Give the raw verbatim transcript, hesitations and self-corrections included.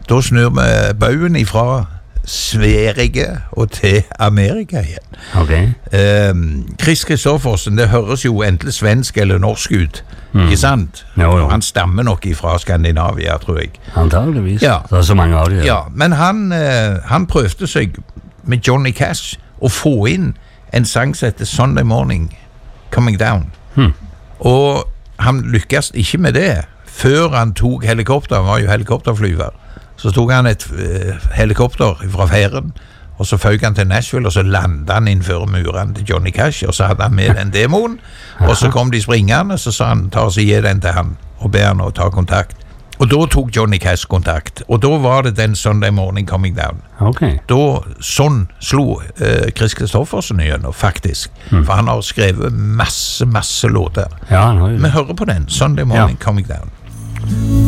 Da snur vi bauen ifra Sverige og til Amerika igjen. Okay. Eh, Chris Kristoffersen, det høres jo enten svensk eller norsk ut, mm. ikke sant? Jo, jo. Han stammer nok ifra Skandinavia, tror jeg. Antageligvis, ja. Det er så mange av dem. Ja, men han, eh, han prøvde seg med Johnny Cash å få inn en sang som heter Sunday Morning Coming Down. Hmm. Og han lykkes ikke med det før han tok helikopter, han var jo helikopterflyver. Så tok han et uh, helikopter fra færen, og så føk han til Nashville, og så landet han innenfor murene til Johnny Cash, og så hadde han med den demoen, og så kom de springende, så sa han, ta oss og gi den til han, og be han å ta kontakt. Og da tok Johnny Cash kontakt, og da var det den Sunday Morning Coming Down. Okay. Da, sånn slo uh, Chris Kristoffersen igjen, faktisk. Hmm. For han har skrevet masse, masse låter. Ja, han har jo det. Vi hører på den, Sunday Morning ja. Coming Down.